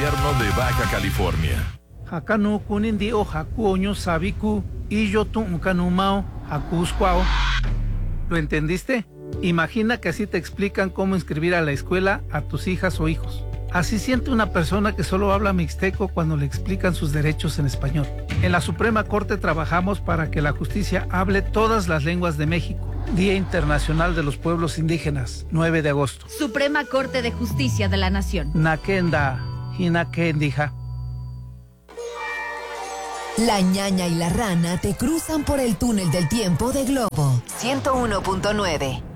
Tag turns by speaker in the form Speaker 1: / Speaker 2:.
Speaker 1: gobierno de Baja California.
Speaker 2: Hakanu kunindi o hakuoño sabiku y yo tuncanumao hakuscuao. ¿Lo entendiste? Imagina que así te explican cómo inscribir a la escuela a tus hijas o hijos. Así siente una persona que solo habla mixteco cuando le explican sus derechos en español. En la Suprema Corte trabajamos para que la justicia hable todas las lenguas de México. Día Internacional de los Pueblos Indígenas, 9 de agosto.
Speaker 3: Suprema Corte de Justicia de la Nación.
Speaker 2: Nakenda, hinakendija.
Speaker 4: La ñaña y la rana te cruzan por el túnel del tiempo de Globo 101.9.